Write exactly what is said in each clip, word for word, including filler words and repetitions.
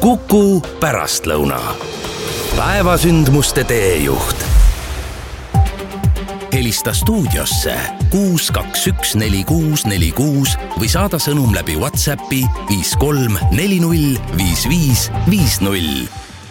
Kuku pärastlõuna. Päevasündmuste teejuht. Helista stuudiosse kuus kaks üks neli kuus neli kuus või saada sõnum läbi WhatsAppi viis kolm neli null viis viis viis null.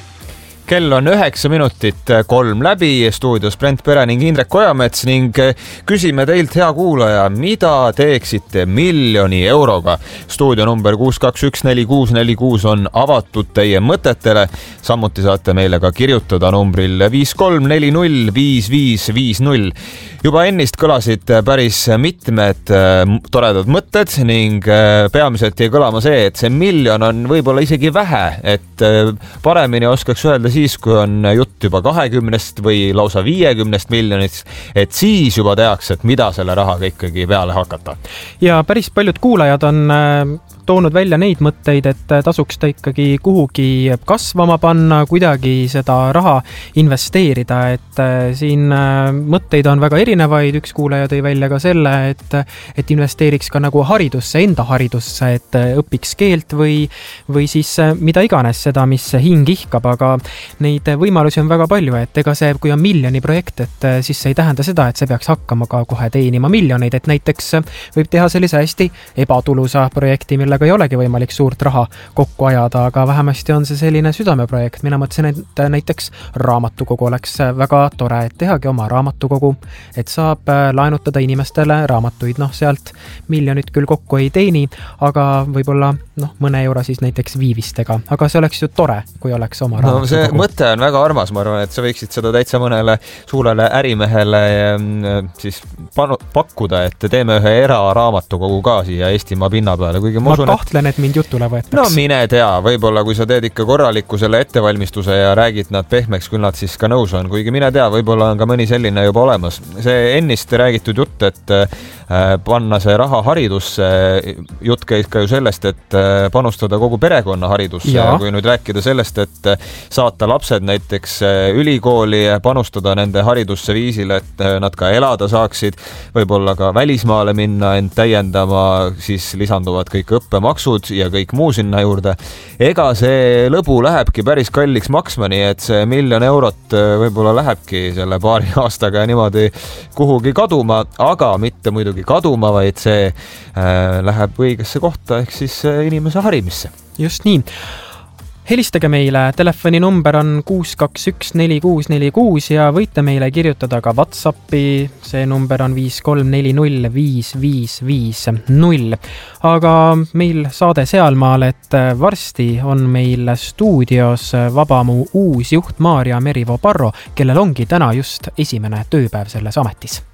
Kell on üheksa minutit kolm läbi, stuudios Brent Pere ning Indrek Kojamets ning küsime teilt, hea kuulaja, mida teeksite miljoni euroga? Stuudio number kuus kaks üks neli kuus neli kuus on avatud teie mõtetele. Samuti saate meile ka kirjutada numbril viis kolm neli null viis viis viis null. Juba ennist kõlasid päris mitmed toredad mõtted ning peamiselt jäi kõlama see, et see miljon on võib-olla isegi vähe, et paremini oskaks öelda siis, kui on jutt juba kahekümnest või lausa viiekümnest miljonist, et siis juba tehakse, et mida selle rahaga ikkagi peale hakata. Ja päris paljud kuulajad on toonud välja neid mõtteid, et tasuks ta ikkagi kuhugi kasvama panna, kuidagi seda raha investeerida, et siin mõtteid on väga erinevaid. Üks kuulaja tõi välja ka selle, et, et investeeriks ka nagu haridusse, enda haridusse, et õpiks keelt või, või siis mida iganes seda, mis hing ihkab, aga neid võimalusi on väga palju, et ega see, kui on miljoni projekt, et siis see ei tähenda seda, et see peaks hakkama ka kohe teenima miljoneid, et näiteks võib teha sellise hästi ebatulusa projekti, millega ei olegi võimalik suurt raha kokku ajada, aga vähemasti on see selline südameprojekt. Mina mõtlesin, et näiteks raamatukogu oleks väga tore, et tehagi oma raamatukogu, et saab laenutada inimestele raamatuid, noh sealt miljonit küll kokku ei teeni, aga võib-olla noh, mõne euro siis näiteks viivistega, aga see oleks ju tore, kui oleks oma raamatukogu. No see mõte on väga armas, ma arvan, et sa võiksid seda täitsa mõnele suurele ärimehele siis panu, pakkuda, et teeme ühe eraraamatukogu ka siia Eestimaa pinna peale, kuigi ma usun, kahtlen, et mind jutule võetaks. No mine tea, võib-olla kui sa teed ikka korraliku selle ettevalmistuse ja räägid nad pehmeks, küll nad siis ka nõus on, kuigi mine tea, võib-olla on ka mõni selline juba olemas. See ennist räägitud jutt, et panna see raha haridusse, jutt käis ka ju sellest, et panustada kogu perekonna haridusse ja kui nüüd rääkida sellest, et saata lapsed näiteks ülikooli, panustada nende haridusse viisil, et nad ka elada saaksid, võib-olla ka välismaale minna, end täiendama, siis lisanduvad kõik õppemaksud ja kõik muu sinna juurde. Ega see lõbu lähebki päris kalliks maksma, nii et see miljon eurot võib-olla lähebki selle paari aastaga niimoodi kuhugi kaduma, aga mitte muidugi kaduma, vaid see äh, läheb õigesse kohta ehk siis inimese harimisse. Just nii. Helistage meile, telefoni number on kuus kaks üks neli kuus neli kuus ja võite meile kirjutada ka WhatsAppi, see number on viis kolm neli null viis viis viis null. Aga meil saade sealmaal, et varsti on meil stuudios Vabamu uus juht Maarja Merivoo Parro, kellel ongi täna just esimene tööpäev selles ametis.